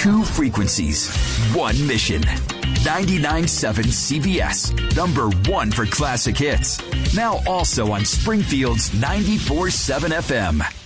Two frequencies, one mission. 99.7 CBS, number one for classic hits. Now also on Springfield's 94.7 FM.